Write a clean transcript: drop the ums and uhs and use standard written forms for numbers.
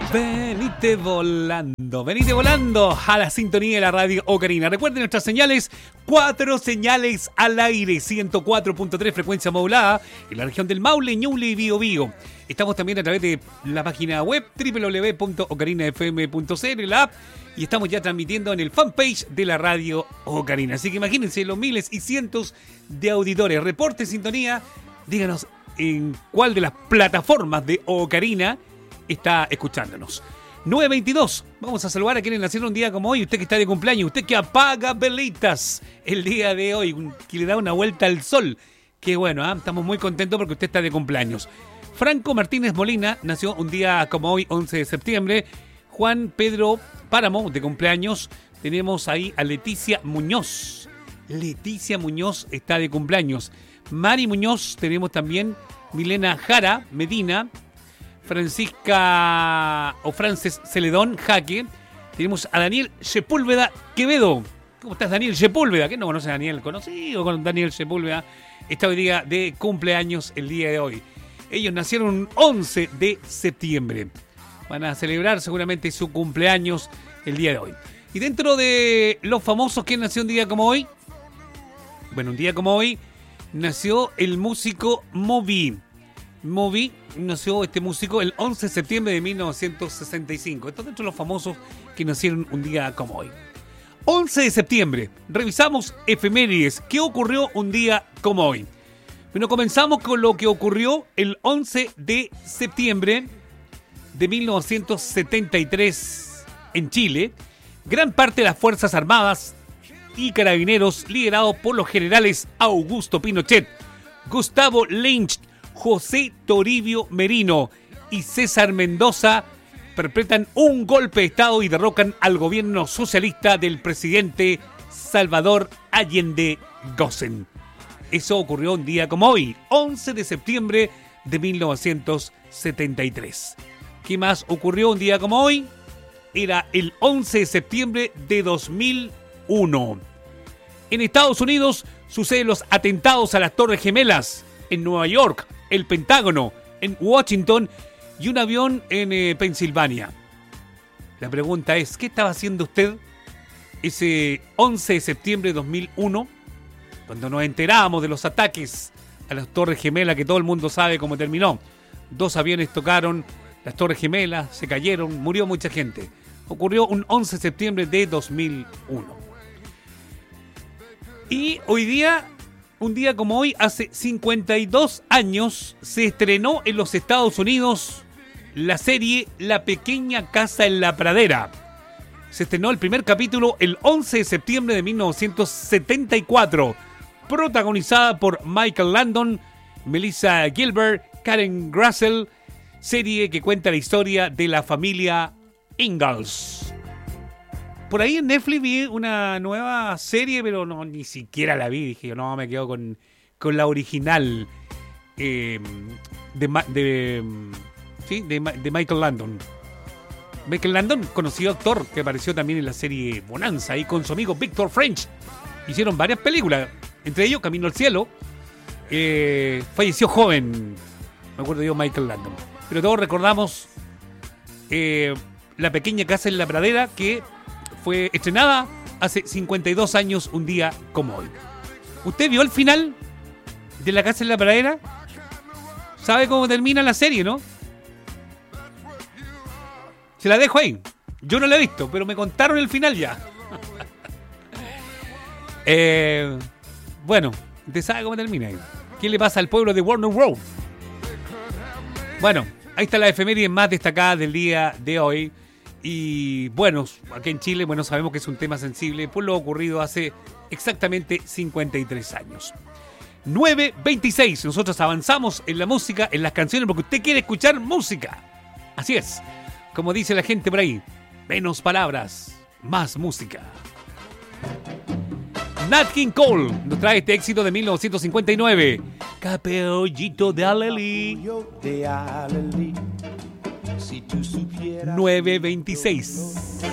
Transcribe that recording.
Venite volando a la sintonía de la radio Ocarina. Recuerden nuestras señales, 4 señales al aire, 104.3 frecuencia modulada en la región del Maule, Ñuble y Biobío. Estamos también a través de la página web www.ocarinafm.cl, la app, y estamos ya transmitiendo en el fanpage de la radio Ocarina. Así que imagínense los miles y cientos de auditores. Reporte sintonía, díganos en cuál de las plataformas de Ocarina está escuchándonos. 9:22. Vamos a saludar a quienes nacieron un día como hoy. Usted que está de cumpleaños, usted que apaga velitas el día de hoy, que le da una vuelta al sol. Qué bueno, ¿eh? Estamos muy contentos porque usted está de cumpleaños. Franco Martínez Molina nació un día como hoy, 11 de septiembre. Juan Pedro Páramo, de cumpleaños. Tenemos ahí a Leticia Muñoz. Leticia Muñoz está de cumpleaños. Mari Muñoz, tenemos también Milena Jara Medina. Francisca o Frances Celedón Jaque. Tenemos a Daniel Sepúlveda Quevedo. ¿Cómo estás, Daniel Sepúlveda? ¿Quién no conoce a Daniel? Conocido con Daniel Sepúlveda. Está hoy día de cumpleaños el día de hoy. Ellos nacieron 11 de septiembre. Van a celebrar seguramente su cumpleaños el día de hoy. Y dentro de los famosos, ¿quién nació un día como hoy? Bueno, un día como hoy nació el músico Moby. Moby nació este músico el 11 de septiembre de 1965. Esto dentro de los famosos que nacieron un día como hoy. 11 de septiembre. Revisamos efemérides. ¿Qué ocurrió un día como hoy? Bueno, comenzamos con lo que ocurrió el 11 de septiembre de 1973 en Chile. Gran parte de las Fuerzas Armadas y Carabineros, liderados por los generales Augusto Pinochet, Gustavo Lynch, José Toribio Merino y César Mendoza, perpetran un golpe de Estado y derrocan al gobierno socialista del presidente Salvador Allende Gossen. Eso ocurrió un día como hoy, 11 de septiembre de 1973. ¿Qué más ocurrió un día como hoy? Era el 11 de septiembre de 2001. En Estados Unidos suceden los atentados a las Torres Gemelas, en Nueva York, el Pentágono, en Washington y un avión en Pensilvania. La pregunta es, ¿qué estaba haciendo usted ese 11 de septiembre de 2001? Cuando nos enterábamos de los ataques a las Torres Gemelas, que todo el mundo sabe cómo terminó. 2 aviones tocaron las Torres Gemelas, se cayeron, murió mucha gente. Ocurrió un 11 de septiembre de 2001. Y hoy día, un día como hoy, hace 52 años, se estrenó en los Estados Unidos la serie La Pequeña Casa en la Pradera. Se estrenó el primer capítulo el 11 de septiembre de 1974, protagonizada por Michael Landon, Melissa Gilbert, Karen Russell, serie que cuenta la historia de la familia Ingalls. Por ahí en Netflix vi una nueva serie, pero no, ni siquiera la vi. Dije, no, me quedo con la original de Michael Landon. Michael Landon, conocido actor que apareció también en la serie Bonanza, y con su amigo Victor French. Hicieron varias películas, entre ellos Camino al Cielo. Falleció joven, me acuerdo yo, Michael Landon. Pero todos recordamos La Pequeña Casa en la Pradera, que fue estrenada hace 52 años, un día como hoy. ¿Usted vio el final de La Casa en la Pradera? ¿Sabe cómo termina la serie, no? Se la dejo ahí. Yo no la he visto, pero me contaron el final ya. Bueno, ¿usted sabe cómo termina ahí? ¿Qué le pasa al pueblo de Warner Road? Bueno, ahí está la efeméride más destacada del día de hoy. Y bueno, aquí en Chile, bueno, sabemos que es un tema sensible por lo ocurrido hace exactamente 53 años. 9:26. Nosotros avanzamos en la música, en las canciones, porque usted quiere escuchar música. Así es. Como dice la gente por ahí, menos palabras, más música. Nat King Cole nos trae este éxito de 1959. Capeollito de Alelí. 9:26.